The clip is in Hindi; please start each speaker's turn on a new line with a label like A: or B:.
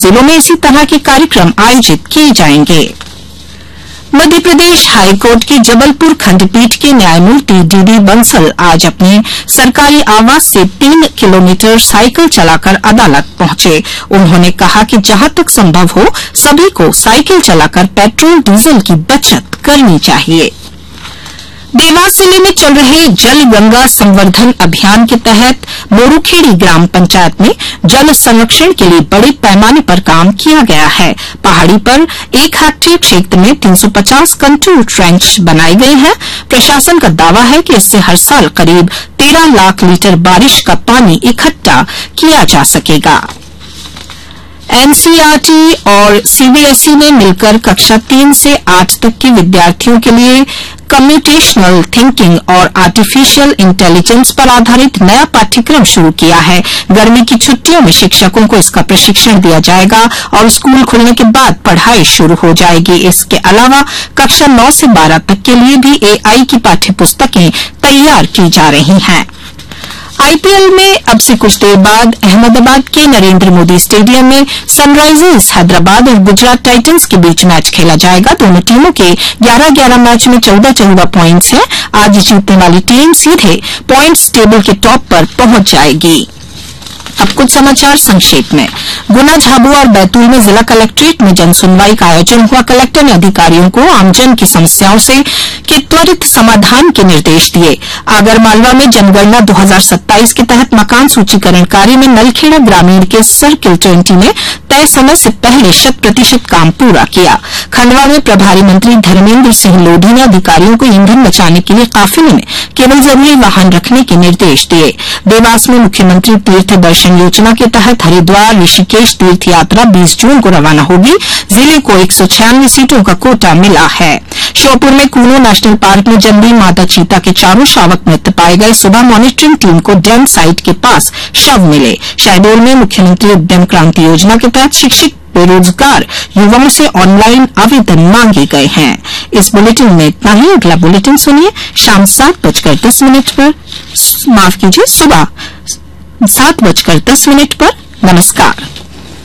A: जिलों में इसी तरह के कार्यक्रम आयोजित किए जाएंगे। मध्य प्रदेश हाईकोर्ट की जबलपुर खंडपीठ के न्यायमूर्ति डीडी बंसल आज अपने सरकारी आवास से 3 किलोमीटर साइकिल चलाकर अदालत पहुंचे। उन्होंने कहा कि जहां तक संभव हो सभी को साइकिल चलाकर पेट्रोल डीजल की बचत करनी चाहिए। देवास जिले में चल रहे जल गंगा संवर्धन अभियान के तहत मोरूखेड़ी ग्राम पंचायत में जल संरक्षण के लिए बड़े पैमाने पर काम किया गया है। पहाड़ी पर 1 हेक्टेयर क्षेत्र में 350 कंटूर ट्रेंच बनाए गए हैं। प्रशासन का दावा है कि इससे हर साल करीब 13 लाख लीटर बारिश का पानी इकट्ठा किया जा सकेगा। एनसीईआरटी और सीबीएसई ने मिलकर कक्षा 3 से 8 तक के विद्यार्थियों के लिए कम्प्यूटेशनल थिंकिंग और आर्टिफिशियल इंटेलिजेंस पर आधारित नया पाठ्यक्रम शुरू किया है। गर्मी की छुट्टियों में शिक्षकों को इसका प्रशिक्षण दिया जाएगा और स्कूल खुलने के बाद पढ़ाई शुरू हो जाएगी। इसके अलावा कक्षा 9 से 12 तक के लिए भी एआई की पाठ्यपुस्तकें तैयार की जा रही हैं। आईपीएल में अब से कुछ देर बाद अहमदाबाद के नरेंद्र मोदी स्टेडियम में सनराइजर्स हैदराबाद और गुजरात टाइटंस के बीच मैच खेला जाएगा। दोनों टीमों के 11-11 मैच में 14-14 पॉइंट्स हैं। आज जीतने वाली टीम सीधे पॉइंट्स टेबल के टॉप पर पहुंच जाएगी। अब कुछ समाचार संक्षेप में। गुना, झाबुआ और बैतूल में जिला कलेक्ट्रेट में जनसुनवाई का आयोजन हुआ। कलेक्टर ने अधिकारियों को आमजन की समस्याओं के त्वरित समाधान के निर्देश दिए। आगरमालवा में जनगणना 2027 के तहत मकान सूचीकरण कार्य में नलखेड़ा ग्रामीण के सर्किल 20 में तय समय से पहले 100% काम पूरा किया। खंडवा में प्रभारी मंत्री धर्मेंद्र सिंह लोधी ने अधिकारियों को ईंधन बचाने के लिए काफिले में केवल जरूरी वाहन रखने के निर्देश दिए। देवास में मुख्यमंत्री तीर्थ दर्शन योजना के तहत हरिद्वार ऋषिकेश तीर्थ यात्रा 20 जून को रवाना होगी। जिले को 196 सीटों का कोटा मिला है। श्योपुर में कूनो नेशनल पार्क में जंगली मादा चीता के चारों शावक मृत पाए गए। सुबह मॉनिटरिंग टीम को डैम साइट के पास शव मिले। शहडोल में मुख्यमंत्री उद्यम क्रांति योजना के तहत शिक्षित बेरोजगार युवाओं से ऑनलाइन आवेदन मांगे गए हैं। इस बुलेटिन में इतना ही। अगला बुलेटिन सुनिए शाम 7:10 पर, माफ कीजिए, सुबह 7:10 पर। नमस्कार।